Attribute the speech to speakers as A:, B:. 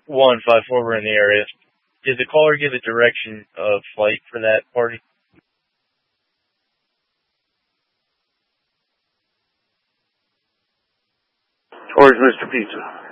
A: 154, we're in the area. Did the caller give a direction of flight for that party?
B: Where's Mr. Pizza?